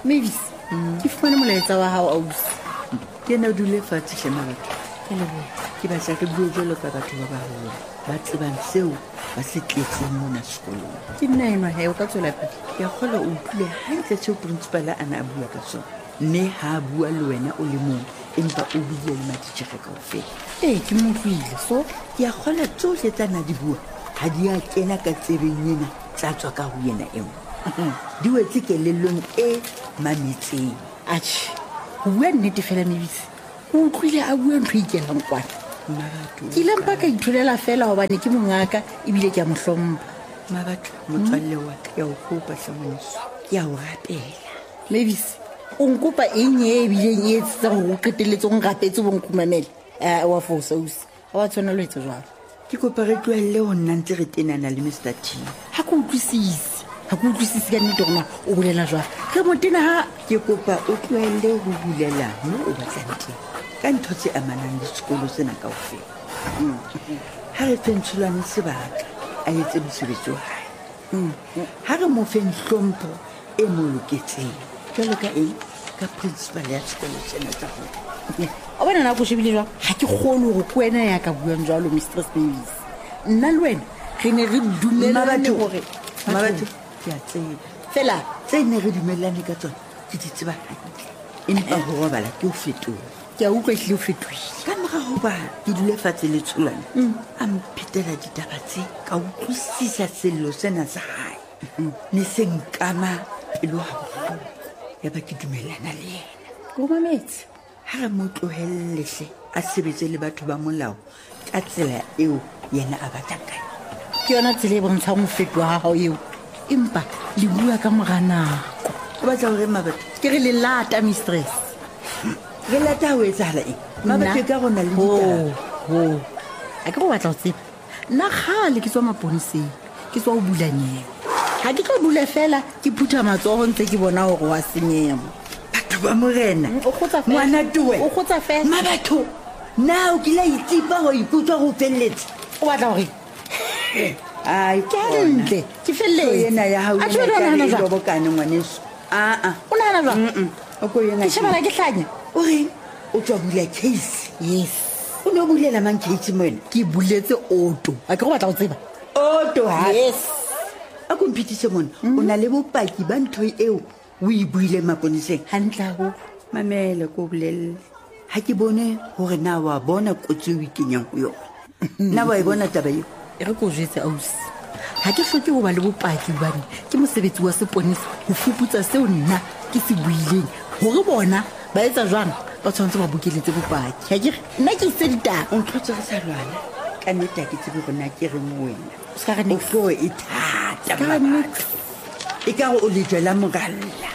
Mavis, ke fumane molaetsa wa hao ausi. Ke na dule fatshe hlema batho. Ke leboha. Ke batla re bue jwalo ka batho ba baholo ba tsebang seo ba se tletseng mona sekolong. Ke nna enwa he o ka tswela pele. Ke a kgolwa o utlwile hantle seo principal a na a bua ka sona, mme ha a bua le wena o le mong empa o buile le matitjhere kaofela. Ke mo utlwile. So ke a kgolwa tsohle tsana di bua ha di a kena ka tsebeng ena tsa tswa ka ho yena e nngwe. Di wetse kelellong e mametseng. atjhe ho bua nnete fela Mavis, o utlwile a bua ntho e ikelang kwana. Ke ile mpa ka itholela fela hobane ke mongaka ebile ke a mo hlompha. Mabatho motswalle wa ka, ke a o kopa hlangoniso, ke a o rapela. Mavis, o nkopa eng e bileng e etsetsang hore o qetelletse o nrapetse bo nkumamele wa fosa ausi ha wa tshwana le etsa jwalo. Ke kopa re tlohelle ho nna ntse re tenana le Mr. T. Ha ke utlwisise ka nnete gona o bolela jwalo re mo tena ha. Ke kopa o tlohelle ho bulela moo o batlang teng ka ntho tse amanang le sekolo sena kaofela. Ha re feng tsholwane sebaka a etse mosebetsi wa hae, ha re mo feng hlompho e mo loketseng jwalo ka eng ka principal ya sekolo sena tsa rona. o bona na ko shebile jwang ha ke kgone hore ke wena ya ka buang jwalo Mistress Mavis. Nna le wena re ne re dumelane hore Mabatho ke a tseba fela tse ne re dumellane ka tsona ke di tseba hantle, empa ho robala ke o fetola. ke a utlwa ehlile o fetohile Ka mora hoba ke dule fatshe le tsholwane a mphethela ditaba tse ka utlwisisa sello sena sa hae ne se nkama pelo haholo, ya ba ke dumellana le yena. o mametse. Ha re mo tlohellele a sebetse le batho ba molao ka tsela eo yena a batlang ka yona. Ke yona tsela e bontshang ho fetoha ha hao eo, empa le bua ka mora nako. O batla hore Mabatho Ke re le lata Mistress. re lata ho etsahala eng? Mabatho ka rona le ditaba. a ke go batla ho tseba nna kgale ke tswa maponeseng ke tswa ho bulanyewe ha ke tlo dule fela ke phutha matsogo ntse ke bona gore wa senyemo. Batho ba morena O kgotsa fela. ngwana towe O kgotsa fela. Mabatho na o kila itipa go iputswa go felletse. O batla gore Ai ke hantle ke felletse. ena ya hao Atjhe, wena o nahana e jwang? lobokane ngwaneso. O nahana jwang? O ko yena Ke shebana ke hlanya. o reng o tswa bula case? Yes, O no bulela mang case mo ena? ke buletse auto a ke go batla go tseba. Oto ha Yes. a kompetise mona o na le bopaki ba ntho eo o e buile maponeseng. Hantle go Mamele ko bolelle ha ke bone hore na wa bona kotsi o ikenyang ho yona. Na wa e bona taba eo? e re ko jetse ausi ha ke hloke go ba le bopaki bane ke mosebetsi wa seponesa ho fuputsa seo nna ke se buileng hore bona ba etsa jwang ba tshwanetse ba bokeletse bopaki. Ha ke re nna ke itse ditaba O tlotse re sa lwana ka nnete ha ke tsebe gona ke reng wena. o ska re O nix. flo e thata Ska re Mabatho. nix. E ka go o lejwela moralla.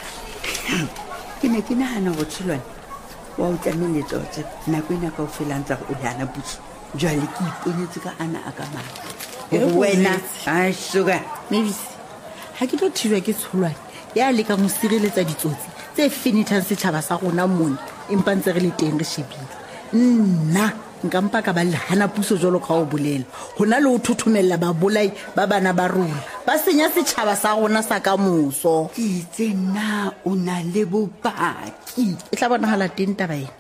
Ke ne ke nagana go tsholwane wa o tlameletsa o tseba nako ena ka o felantsa go o dana puso jwale ke iponetse ka ana a ka matla E re gore ko wena jwetse. a soka Mavis ha ke tlo thilwa ke tsholwane ya lekang ho sireletsa ditsotsi tse fenithang setjhaba sa rona mona empa ntse re le teng re shebile. Nna nka mpa ka ba le hana puso jwalo ka ho bolela ho na le ho thothomella babolai ba bana ba rona ba senya setjhaba sa rona sa ka moso. ke itse na o na le bopaki. E tla bonahala teng taba ena.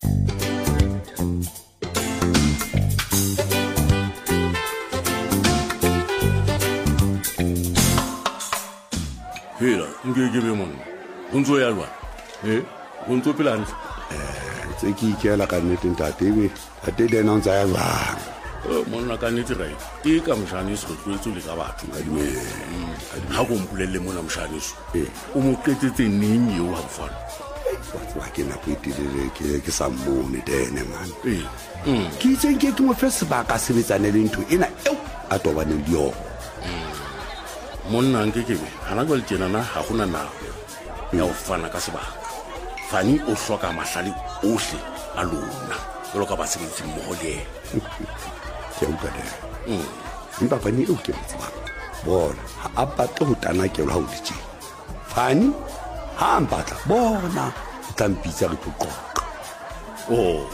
Hela nke be monna o ntso ya lwana o ntso pela hantle. tse ke ikela ka nnete ntate ebe tate le ena o ntsa ya jwang? Monna ka nnete right ke ka moshaneso re tloetse le ka batho ga ko mpolelele mona moshaneso o mo qetsetse neng eo ga bofana. wa ke nako e telele ke sa mmone tene man Ee. ke itseng ke mo fe sebaka sebetsane le ntho ena eo a tobaneng le yona. Monna nke kebe gana jwa le tjenana ga gona nako ya go fana ka sebaka. Fani o hloka mahlale ohle a lona jalo ka basebetsi mmogo le ena. ke a utlwa tene empa fane eo ke mo tsebang bona ha a batle ho tanakelwa ha o le tjena. Fane ha a mpatla bona o tla mpitsa re tlo qoqa.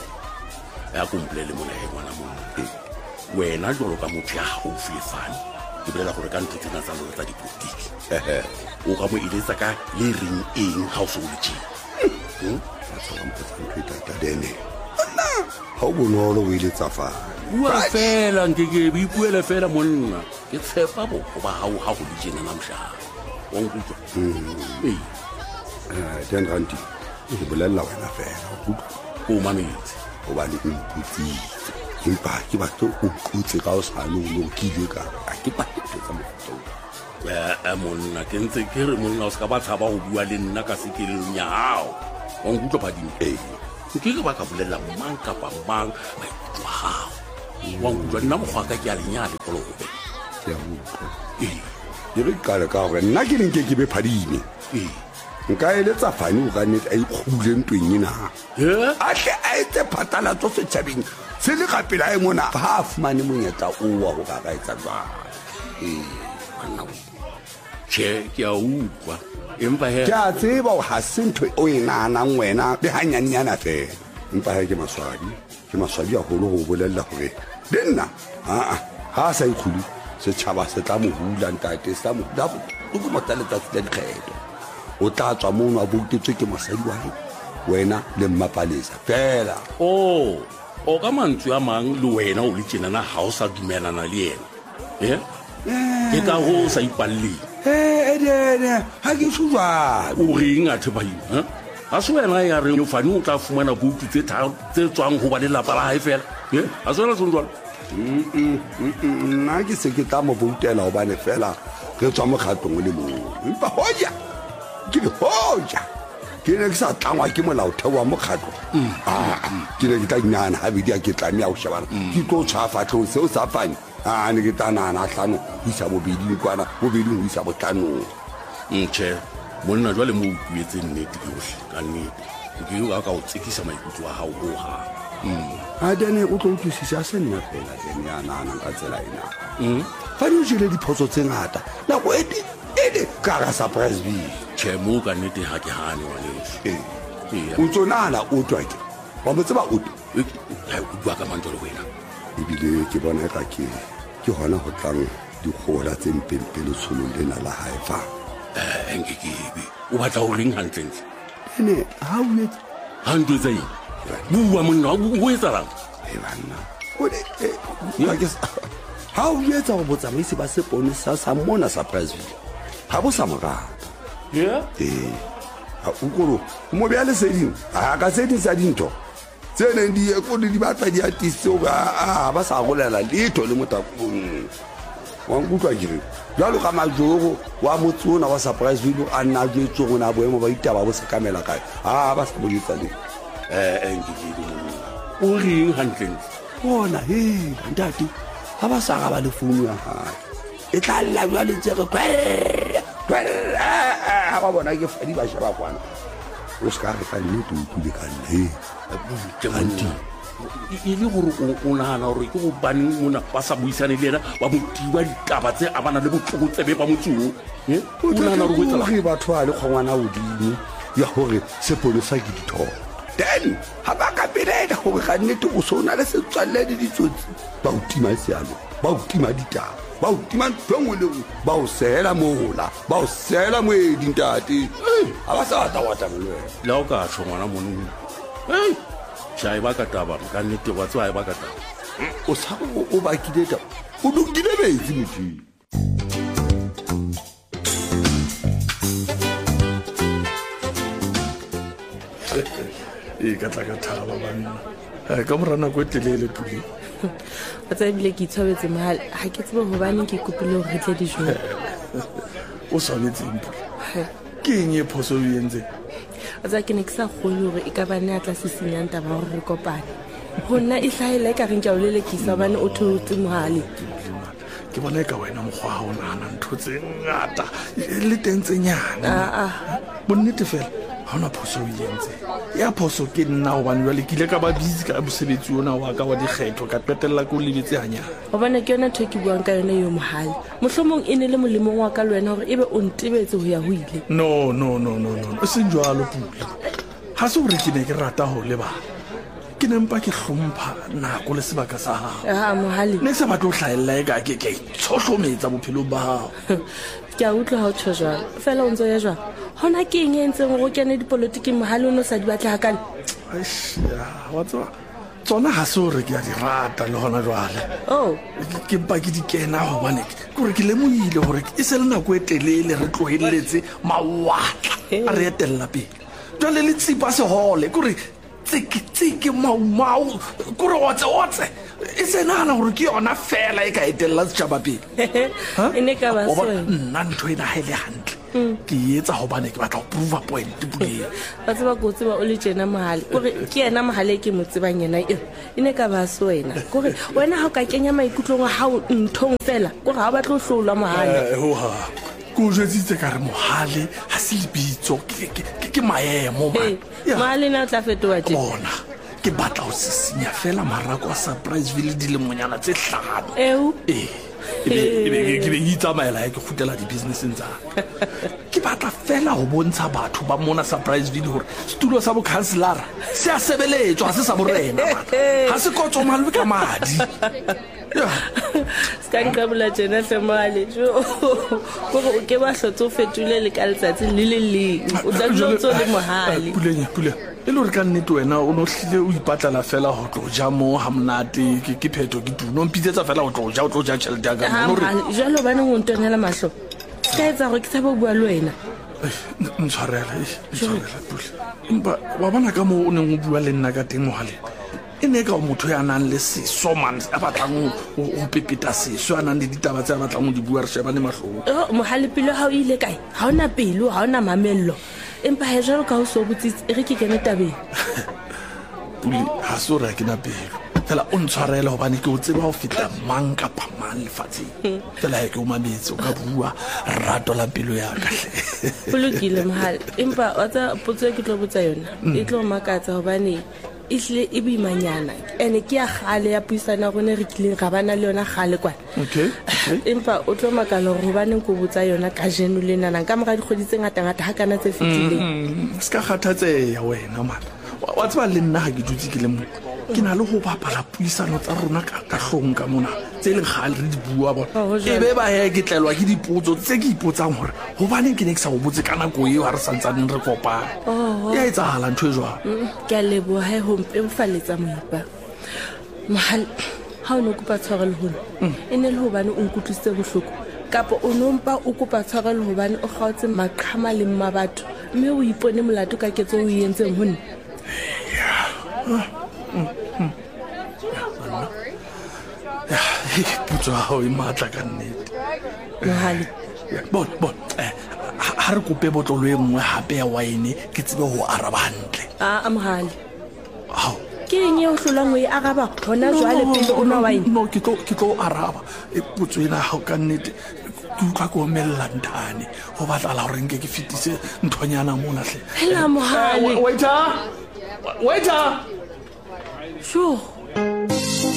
Ya ko mpolele mona he ngwana monna wena jalo ka motho ya gaufi le Fani ke bolela gore ka ntho tsena tsa lona tsa dipolotiki o ka mo eletsa ka le reng eng ga o se o le tjena tatadene ga o bonolo o eletsa fane bua fela nkekebe ipuele fela monna ke tshepa boko ba gago ga go le tjena na mošaa wa nkutlwa ten ranti ke bolelela wena fela o mametse gobane o mputsitse empa ke batlo o qotse ka o sane o le o kile ka a ke patete tsa mofuta monna ke ntse ke re monna o se ka ba tshaba go bua le nna ka sekelelong ya gago wa nkutlwa phadimo nke ke ba ka bolelela mang kapa mang maikutlo a gago wa nkutlwa nna mokgwa ka ke a lenyale kolobe ke a utlwa ke re kale ka gore nna ke leng ke be phadime nka eletsa fane o ka nnete a ikgole ntweng ena a tle a etse phatalatso setšhabeng se le gapela a e mona ga a fumane monyetla owa go ka ka etsa jwang che ke a utlwa empa ke a tseba o ga se ntho o e naanang wena le ganyannyana fela empa ge ke maswadi a golo go bolelela gore le nna ga a sa ikgole setšhaba se tla mo hula ntate se tla mo hula tokomota letsatsi la dikgetho o tla tswa mono a boutetswe ke mosadi wae wena le mmapalesa fela o ka mantswe a mang le wena o le tjenana ga o sa dumelana le ena ke ka go o sa ipalleng edene ga ke sujalo o reng a thepaimo ga se wena ya re fane o tla fumana boutu tse tswang go ba lelapa la gae fela ga se wena seng jalo nna ke se ke tla mo boutela gobane fela re tswa mokgatong le mongwe empa hoja ke re hoja ke ne ke sa tlangwa ke molaotheo wa mokgatlo ke ne ke tla dinana gabedi a ke tlame ya go shebana ke tlo tshwafatlhong seo sa fane ne ke tla nana tlhano go isa bobeding kwana bobeding go isa botlanong ntšhe monna jwa le mo o puetseng nnete ke otlhe ka nnete ke o ka o tsekisa maikutlo a gago go gago dene o tlo utlwisise a se nna fela dene ya nanang ka tsela ena fa di o jele diphoso tse ngata nako ede ka ga surpriseville tšhe mo ka nnete ga ke gane waneso o tsonana o twake wa mo tseba ote o bua ka mantswe le wena ebile ke bona ka ke gona go tlang dikgola tse mpempe le tsholong lena la gae fa nkekebe o batla go reng gantlentle ene ga o etse ga ntho etsa eng bua monna o etsalang banna ga o etsa go botsamaisi ba sepone sa mona surpriseville ga bo sa morata okoro mo bja leseding a ka seding sa dintho tse neng di ekole di batla di atisitse gore ba sa golela letho le motakong wa nkutlwa kere jalo ka majoro wa motsona wa surpriseville a nna jetse go na boemo ba ditaba bo sekamela kae ba sa boletsa le nkekebe monna o reng gantlentle bona ntate ga ba sa ga ba le founu ya gae e tla lla jwale tsere ga ba bona ke fadi ba sheba kwana o se ka re ka nnete o tlile ka nne e le gore o nagana gore ke go baneng mona ba sa buisane le ena ba motiba ditaba tse a bana le botlokotsebe ba motsoo o nagana gore batho ba le kgongwana godimo ya gore sepolosa ke dithoro then ga ba ka pelela gore ga nnete o se o na le setswalle le ditsotsi ba o tima sealo ba o tima ditaba ba o tima ntho engwe le ngwe ba o seela mola ba o seela moeding tate ga ba sa watawatamole wena le o ka tsho ngwana monna tša e ba ka taba ka nnete wa tsewa e ba ka taba o sa o bakile taba o dukile metsi mothing ka tla ka thaba banna ka mora nako e telele pule a tsa ebile ke itshwabetse mogale ga ke tsebe gobaneng ke kopile gore re tle dijong o tshwanetseng pule ke eng e phoso o entseng a tsa ke ne ke sa kgone gore e ka bane a tla se senyang taba gore re kopane go nna e tlhaela e ka reng ja o lelekisa obane o theotse mogale ke bona e ka wena mokgwa ga o nagana ntho tse ngata le teng tsenyane bonnete fela ga ona phoso o entse ya phoso ke nna gobane jale ke ile ka ba busy ka mosebetsi ona wa ka wa dikgetho ka qetelela ke o lebetse ganyana gobane ke yona ntho ke buang ka yone yo mogale mohlomong e ne le molemong wa ka le wena gore ebe o ntebetse go ya go ile no e seng jalo pula ga se gore ke ne ke rata go lebala ke ne mpa ke hlompha nako le sebaka sa hao mohale ne se batlo hlaella ka ke tshohlometsa bophelo ba hao ke a utlwa ha o tsho jwalo fela o ntso ya jwang hona ke eng e ntseng go kene dipolitiki mohale o no sa di batla hakana wa tswa tsona ha se hore ke a di rata le hona jwale ke mpa ke di kena hobane kore ke lemohile hore e se le nako e telele re tlohelletse mawatla a re etella pele jwale le tsipa sehole kore tsike maumau kore otse e se nagana gore ke yona fela e ka etelela setšhaba pele e ne ka ba sone nna ntho e nagele gantle ke etsa gobane ke batla go prova point puleng ba tseba ko tseba o le tjena mohale kore ke yena mohale ke mo tsebang yena e ne ka ba sona kore wena ha o ka kenya maikutlong a hao nthong fela kore ha o batla o hlola mohale ko jetsitse ka re mohale ha se lebitso ke maemo mohale na o tla fetoa tje bona ke batla go sisinya fela marako a Surpriseville di le monyana tse 5 ke be itsamaela ke khutela di businesseng tsa ke batla fela go bontsha batho ba mona Surpriseville gore studio sa bo councilor se a sebeletswa se sa borena ha se kotso malwe ka madi ska nkabula tjena female jo gore o ke ba hlotse o fetule le ka letsatsi le le o tla tlotso le mohale puleng e le re ka nnete wena o no hlile o ipatlela fela go tlo ja mo ha mnate ke pheto ke tuno mpitsetsa fela go tlo ja tšhelete ya ka no re jalo bana go ntonela mahlo ska etsa gore ke tsaba bua le wena ntshwarela pule mpa wa bona ka mo o neng o bua le nna ka teng mohale e ne ka motho ya nang le seso man a batlang o pepeta seso a nang le ditaba tse a batlang o di bua re shebane mahlong mohale pelo ha o ile kae ha ona pelo ha ona mamello empa he jalo ka o so botsitse e re ke kene tabeng puli ha so ra ke na pelo fela o ntshwarela hobane ke o tseba ho feta mang kapa mang lefatsheng fela ke o mametse o ka bua rato la pelo ya ka hle polokile mohale empa wa tsa potso ke tlo botsa yona e tlo makatsa hobane isle e boimanyana ene ke ya gale ya puisana gone re tlile ga bana le yona gale kwa empa o tlo makala go bana go botsa yona ka jeno le nana ka moga dikgoditse ngata ha kana tse fitileng ska kgathatse ya wena man wa tsba le nna ga ke dutse ke le mo ke na le go bapala puisano tsa rona ka hlong ka mona tse le gale re di bua bona e be ba he ke tlelwa ke dipotso tse ke ipotsang gore go bane ke ne ke sa go botse kana go e ha re santsaneng re kopana ya etsahala ntho e jwang ke a leboha he hompe o faletsa moipa mahal ha o no kopa tshwarelo hona e ne le hobane o nkutlwisitse bohloko kapa o nompa o kopa tshwarelo hobane o gaotse maqhama le mmabatho mme o ipone molato ka ketso o yentseng hona putso hao e matla ka nnete mohale bon ha re kope botlolo e nngwe hape ya wine ke tsebe ho araba hantle mohale ke eng o hlolang o e araba hona jwale pele o nwa wine no ke tlo araba e putso ena ha ka nnete ke utlwa ko mella ntane ho batla hore nke ke fitise nthonyana mona hle hela mohale waiter sure